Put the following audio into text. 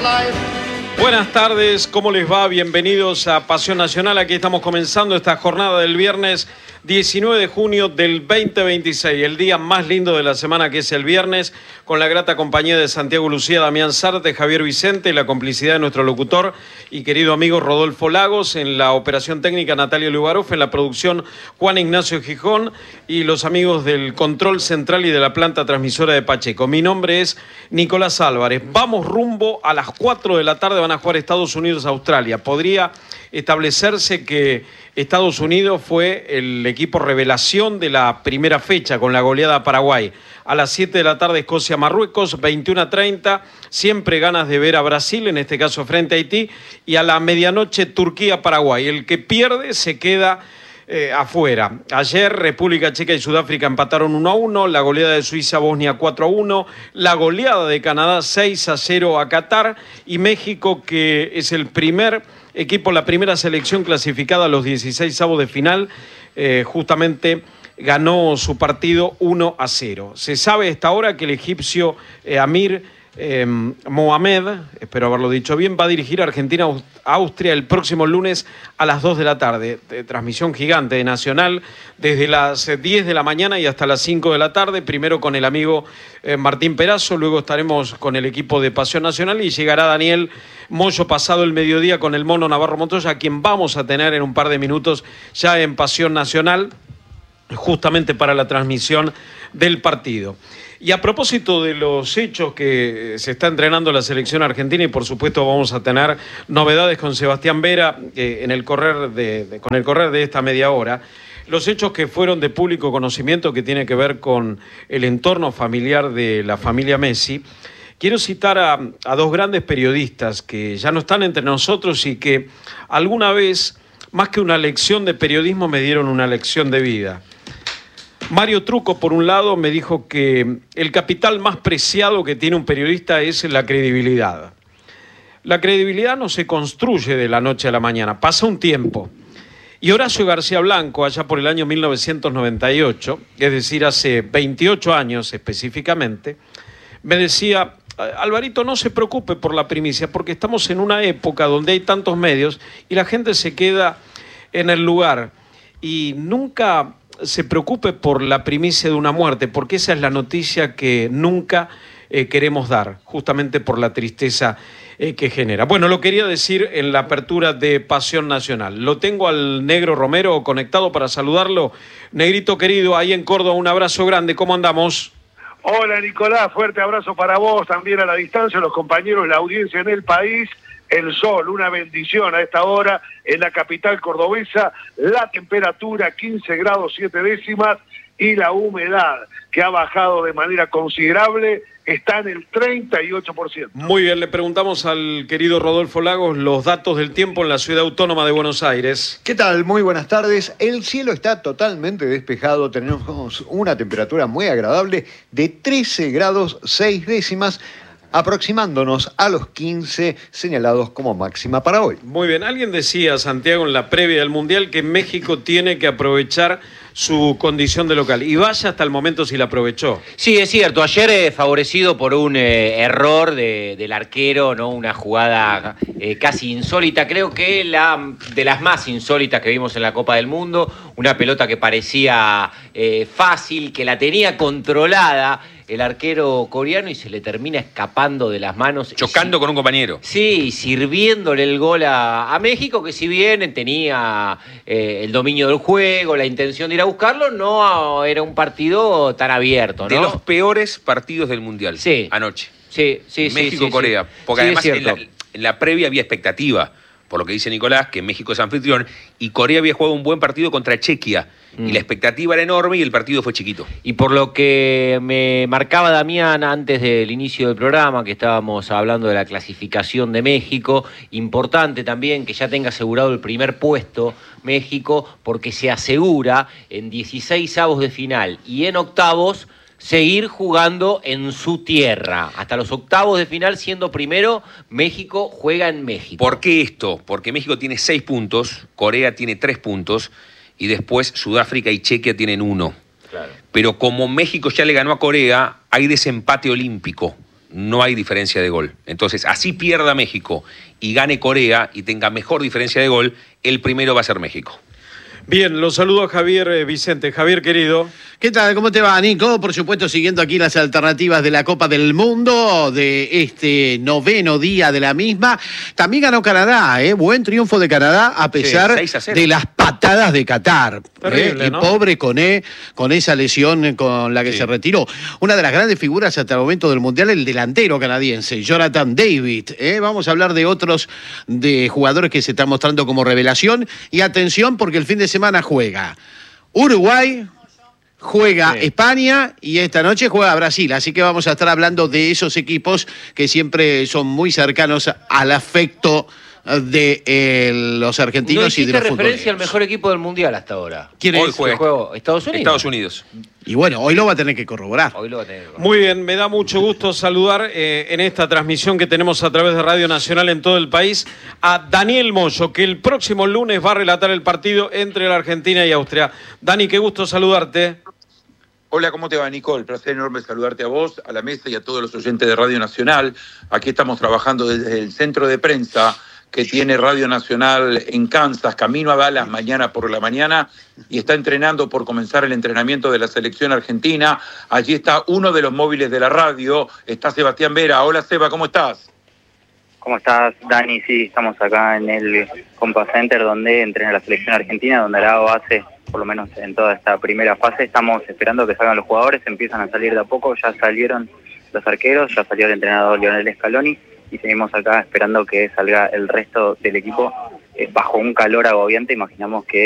Buenas tardes, ¿cómo les va? Bienvenidos a Pasión Nacional. Aquí estamos comenzando esta jornada del viernes 19 de junio del 2026, el día más lindo de la semana, que es el viernes, con la grata compañía de Santiago Lucía, Damián Sarte, Javier Vicente, y la complicidad de nuestro locutor y querido amigo Rodolfo Lagos, en la operación técnica Natalia Lugaroff, en la producción Juan Ignacio Gijón y los amigos del control central y de la planta transmisora de Pacheco. Mi nombre es Nicolás Álvarez. Vamos rumbo a las 4 de la tarde, van a jugar Estados Unidos-Australia. Podría establecerse que Estados Unidos fue el equipo revelación de la primera fecha con la goleada a Paraguay. A las 7 de la tarde Escocia-Marruecos, 21:30, siempre ganas de ver a Brasil, en este caso frente a Haití, y a la medianoche Turquía-Paraguay. El que pierde se queda afuera. Ayer República Checa y Sudáfrica empataron 1-1, la goleada de Suiza-Bosnia 4-1, la goleada de Canadá 6-0 a Qatar, y México, que es el primer equipo, la primera selección clasificada a los 16avos de final, justamente ganó su partido 1-0. Se sabe a esta hora que el egipcio Amir Mohamed, espero haberlo dicho bien, va a dirigir a Argentina-Austria el próximo lunes a las 2 de la tarde. Transmisión gigante de Nacional desde las 10 de la mañana y hasta las 5 de la tarde. Primero con el amigo Martín Perazo, luego estaremos con el equipo de Pasión Nacional y llegará Daniel Moyo pasado el mediodía con el Mono Navarro Montoya, a quien vamos a tener en un par de minutos ya en Pasión Nacional, justamente para la transmisión del partido. Y a propósito de los hechos que se está entrenando la selección argentina, y por supuesto vamos a tener novedades con Sebastián Vera con el correr de esta media hora, los hechos que fueron de público conocimiento que tiene que ver con el entorno familiar de la familia Messi. Quiero citar a dos grandes periodistas que ya no están entre nosotros y que alguna vez, más que una lección de periodismo, me dieron una lección de vida. Mario Trucco, por un lado, me dijo que el capital más preciado que tiene un periodista es la credibilidad. La credibilidad no se construye de la noche a la mañana, pasa un tiempo. Y Horacio García Blanco, allá por el año 1998, es decir, hace 28 años específicamente, me decía: Alvarito, no se preocupe por la primicia, porque estamos en una época donde hay tantos medios y la gente se queda en el lugar, y nunca se preocupe por la primicia de una muerte, porque esa es la noticia que nunca queremos dar, justamente por la tristeza que genera. Bueno, lo quería decir en la apertura de Pasión Nacional. Lo tengo al Negro Romero conectado para saludarlo. Negrito querido, ahí en Córdoba, un abrazo grande, ¿cómo andamos? Hola Nicolás, fuerte abrazo para vos, también a la distancia, los compañeros, la audiencia en el país. El sol, una bendición a esta hora en la capital cordobesa, la temperatura 15 grados 7 décimas y la humedad, que ha bajado de manera considerable, está en el 38%. Muy bien, le preguntamos al querido Rodolfo Lagos los datos del tiempo en la ciudad autónoma de Buenos Aires. ¿Qué tal? Muy buenas tardes. El cielo está totalmente despejado, tenemos una temperatura muy agradable de 13 grados 6 décimas, aproximándonos a los 15 señalados como máxima para hoy. Muy bien, alguien decía, Santiago, en la previa del Mundial, que México tiene que aprovechar su condición de local, y vaya hasta el momento si la aprovechó. Sí, es cierto, ayer favorecido por un error del arquero, ¿no? Una jugada casi insólita, creo que de las más insólitas que vimos en la Copa del Mundo, una pelota que parecía fácil, que la tenía controlada el arquero coreano y se le termina escapando de las manos. Chocando con un compañero. Sí, sirviéndole el gol a México, que si bien tenía el dominio del juego, la intención de ir a buscarlo, no era un partido tan abierto, ¿no? De los peores partidos del Mundial, sí, anoche. Sí, México-Corea. Sí. Porque Sí, además en la previa había expectativa, por lo que dice Nicolás, que México es anfitrión, y Corea había jugado un buen partido contra Chequia. Y la expectativa era enorme y el partido fue chiquito. Y por lo que me marcaba Damián antes del inicio del programa, que estábamos hablando de la clasificación de México, importante también que ya tenga asegurado el primer puesto México, porque se asegura en 16avos de final y en octavos seguir jugando en su tierra. Hasta los octavos de final, siendo primero, México juega en México. ¿Por qué esto? Porque México tiene 6 puntos, Corea tiene 3 puntos, y después Sudáfrica y Chequia tienen 1. Claro. Pero como México ya le ganó a Corea, hay desempate olímpico. no hay diferencia de gol. Entonces, así pierda México y gane Corea y tenga mejor diferencia de gol, el primero va a ser México. Bien, los saludo a Javier Vicente. Javier, querido. ¿Qué tal? ¿Cómo te va, Nico? Por supuesto, siguiendo aquí las alternativas de la Copa del Mundo, de este 9º día de la misma. También ganó Canadá, ¿eh? Buen triunfo de Canadá, a pesar 6-0. de las patadas de Qatar. Terrible, Y ¿no? pobre Koné, con esa lesión con la que se retiró. Una de las grandes figuras hasta el momento del Mundial, el delantero canadiense, Jonathan David. Vamos a hablar de otros de jugadores que se están mostrando como revelación. Y atención, porque el fin de semana juega Uruguay, juega España y esta noche juega Brasil. Así que vamos a estar hablando de esos equipos que siempre son muy cercanos al afecto de los argentinos y de los referencia futboleros. al mejor equipo del Mundial hasta ahora. ¿Quién Hoy es? juega ¿Estados Unidos? Estados Unidos. Y bueno, hoy lo va a tener que corroborar. Hoy lo va a tener. Muy bien, me da mucho gusto saludar en esta transmisión que tenemos a través de Radio Nacional en todo el país a Daniel Moyo, que el próximo lunes va a relatar el partido entre la Argentina y Austria. Dani, qué gusto saludarte. Hola, ¿cómo te va, Nico? El placer enorme saludarte a vos, a la mesa y a todos los oyentes de Radio Nacional. Aquí estamos trabajando desde el centro de prensa que tiene Radio Nacional en Kansas, camino a Dallas mañana por la mañana, y está entrenando por comenzar el entrenamiento de la selección argentina. Allí está uno de los móviles de la radio, está Sebastián Vera. Hola, Seba, ¿cómo estás? ¿Cómo estás, Dani? Sí, estamos acá en el Compass Center donde entrena la selección argentina, donde hará base, por lo menos en toda esta primera fase. Estamos esperando que salgan los jugadores, empiezan a salir de a poco, ya salieron los arqueros, ya salió el entrenador Lionel Scaloni y seguimos acá esperando que salga el resto del equipo bajo un calor agobiante. Imaginamos que